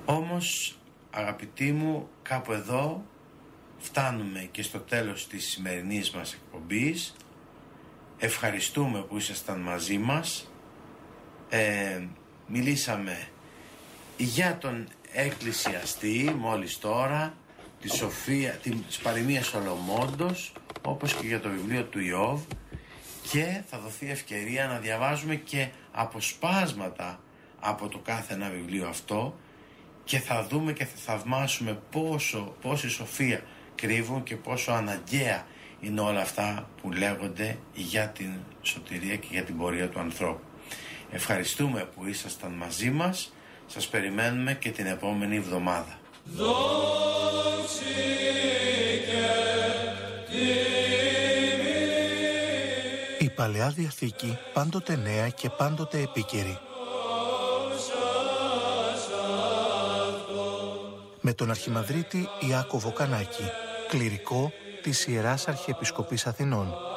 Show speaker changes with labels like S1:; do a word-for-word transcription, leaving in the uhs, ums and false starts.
S1: Όμως, αγαπητοί μου, κάπου εδώ φτάνουμε και στο τέλος της σημερινής μας εκπομπής. Ευχαριστούμε που ήσασταν μαζί μας. Ε, μιλήσαμε για τον εκκλησιαστή μόλις τώρα, τη Σοφία, της παροιμίας Σολομώντος, όπως και για το βιβλίο του Ιώβ, και θα δοθεί ευκαιρία να διαβάζουμε και αποσπάσματα από το κάθε ένα βιβλίο αυτό και θα δούμε και θα θαυμάσουμε πόσο, πόση σοφία κρύβουν και πόσο αναγκαία είναι όλα αυτά που λέγονται για την σωτηρία και για την πορεία του ανθρώπου. Ευχαριστούμε που ήσασταν μαζί μας. Σας περιμένουμε και την επόμενη εβδομάδα.
S2: Η Παλαιά Διαθήκη πάντοτε νέα και πάντοτε επίκαιρη. Με τον Αρχιμανδρίτη Ιάκωβο Κανάκη, κληρικό της Ιεράς Αρχιεπισκοπής Αθηνών.